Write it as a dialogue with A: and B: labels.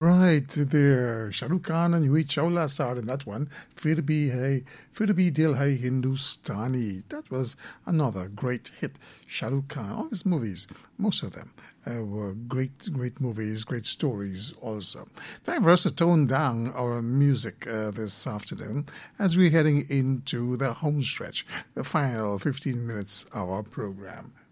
A: Right there, Shah Rukh Khan and Yui Chawla starred in that one. Fir Bhi Dil Hai Hindustani. That was another great hit. Shah Rukh Khan, all his movies, most of them were great movies, great stories also. Time for us to tone down our music this afternoon as we're heading into the home stretch, the final 15 minutes of our program.